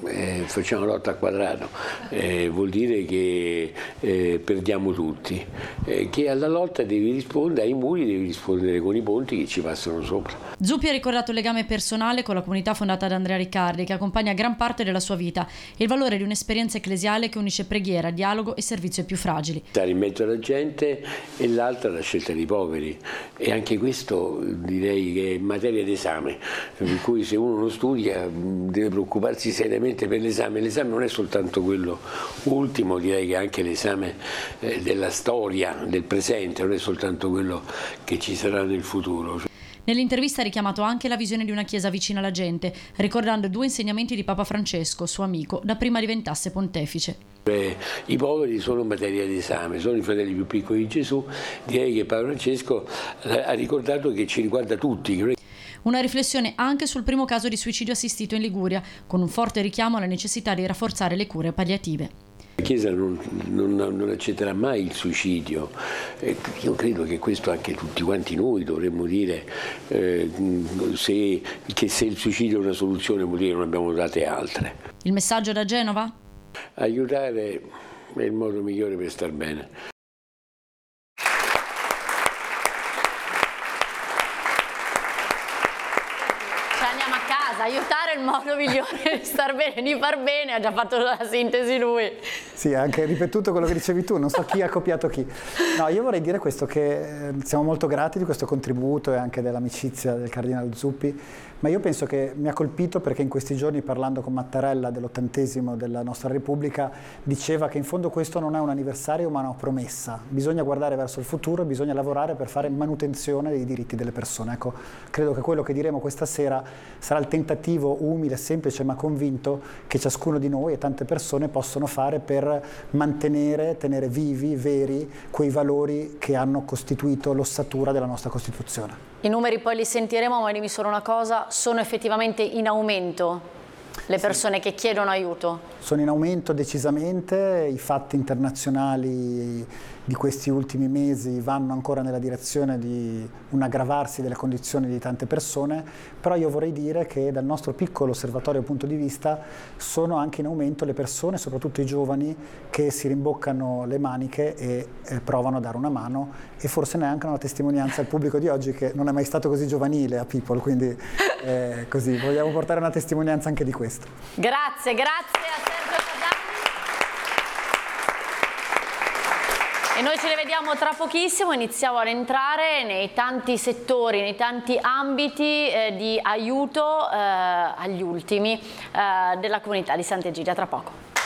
facciamo lotta al quadrato, vuol dire che perdiamo tutti, che alla lotta devi rispondere, ai muri devi rispondere con i ponti che ci passano sopra. Zuppi ha ricordato il legame personale con la comunità fondata da Andrea Riccardi, che accompagna gran parte della sua vita, e il valore di un'esperienza ecclesiale che unisce preghiera, dialogo e servizio ai più fragili. Stare in mezzo alla gente, e l'altra la scelta dei poveri, e anche questo direi che è materia d'esame, per cui se uno non studia deve preoccuparsi seriamente per l'esame. L'esame non è soltanto quello ultimo, direi che anche l'esame della storia, del presente, non è soltanto quello che ci sarà nel futuro. Nell'intervista ha richiamato anche la visione di una chiesa vicina alla gente, ricordando 2 insegnamenti di Papa Francesco, suo amico, da prima diventasse pontefice. I poveri sono materia d'esame, sono i fratelli più piccoli di Gesù. Direi che Papa Francesco ha ricordato che ci riguarda tutti. Una riflessione anche sul primo caso di suicidio assistito in Liguria, con un forte richiamo alla necessità di rafforzare le cure palliative. La Chiesa non accetterà mai il suicidio. Io credo che questo anche tutti quanti noi dovremmo dire, se il suicidio è una soluzione vuol dire che non abbiamo date altre. Il messaggio da Genova? Aiutare è il modo migliore per star bene. Andiamo a casa, aiutare è il modo migliore di star bene, di far bene, ha già fatto la sintesi lui. Sì, ha anche ripetuto quello che dicevi tu, non so chi ha copiato chi. No, io vorrei dire questo, che siamo molto grati di questo contributo e anche dell'amicizia del Cardinale Zuppi, ma io penso che mi ha colpito perché in questi giorni, parlando con Mattarella dell'80° della nostra Repubblica, diceva che in fondo questo non è un anniversario ma una promessa. Bisogna guardare verso il futuro e bisogna lavorare per fare manutenzione dei diritti delle persone. Ecco, credo che quello che diremo questa sera sarà il tentativo umile, semplice ma convinto che ciascuno di noi e tante persone possono fare per mantenere, tenere vivi, veri, quei valori che hanno costituito l'ossatura della nostra Costituzione. I numeri poi li sentiremo, ma dimmi solo una cosa, sono effettivamente in aumento le persone che chiedono aiuto? Sono in aumento decisamente, i fatti internazionali di questi ultimi mesi vanno ancora nella direzione di un aggravarsi delle condizioni di tante persone, però io vorrei dire che dal nostro piccolo osservatorio punto di vista sono anche in aumento le persone, soprattutto i giovani, che si rimboccano le maniche e provano a dare una mano, e forse neanche una testimonianza al pubblico di oggi che non è mai stato così giovanile a People, quindi così vogliamo portare una testimonianza anche di questo. Grazie, grazie a Sergio Casani. E noi ci rivediamo tra pochissimo, iniziamo ad entrare nei tanti settori, nei tanti ambiti di aiuto agli ultimi della comunità di Sant'Egidia, tra poco.